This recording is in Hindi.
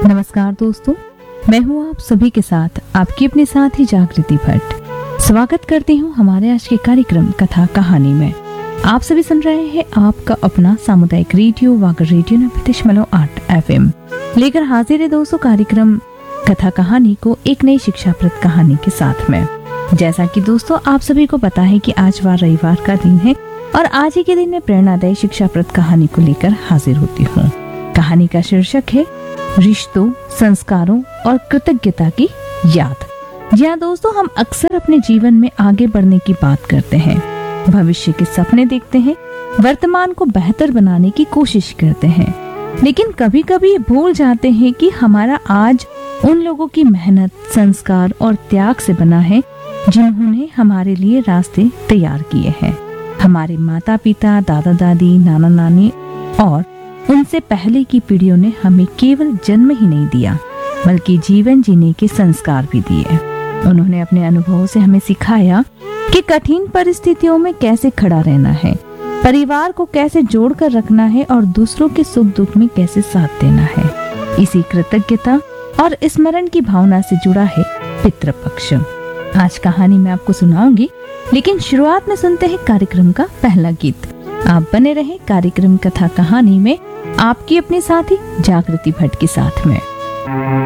नमस्कार दोस्तों, मैं हूँ आप सभी के साथ आपकी अपने साथी जागृति भट्ट। स्वागत करती हूँ हमारे आज के कार्यक्रम कथा कहानी में। आप सभी सुन रहे हैं आपका अपना सामुदायिक रेडियो वागर रेडियो 90.8 FM लेकर हाजिर है दोस्तों कार्यक्रम कथा कहानी को एक नई शिक्षाप्रद कहानी के साथ में। जैसा कि दोस्तों आप सभी को पता है कि आज रविवार का दिन है और आज ही के दिन में प्रेरणादायी शिक्षाप्रद कहानी को लेकर हाजिर होती हूँ। कहानी का शीर्षक है रिश्तों, संस्कारों और कृतज्ञता की याद। जी हाँ दोस्तों, हम अक्सर अपने जीवन में आगे बढ़ने की बात करते हैं, भविष्य के सपने देखते हैं, वर्तमान को बेहतर बनाने की कोशिश करते हैं, लेकिन कभी कभी भूल जाते हैं कि हमारा आज उन लोगों की मेहनत, संस्कार और त्याग से बना है जिन्होंने हमारे लिए रास्ते तैयार किए हैं। हमारे माता पिता, दादा दादी, नाना नानी और उनसे पहले की पीढ़ियों ने हमें केवल जन्म ही नहीं दिया बल्कि जीवन जीने के संस्कार भी दिए। उन्होंने अपने अनुभवों से हमें सिखाया कि कठिन परिस्थितियों में कैसे खड़ा रहना है, परिवार को कैसे जोड़कर रखना है और दूसरों के सुख दुख में कैसे साथ देना है। इसी कृतज्ञता और स्मरण की भावना से जुड़ा है पितृपक्ष। आज कहानी मैं आपको सुनाऊंगी, लेकिन शुरुआत में सुनते हैं कार्यक्रम का पहला गीत। आप बने रहें कार्यक्रम कथा कहानी में आपकी अपने साथी जागृति भट्ट के साथ में।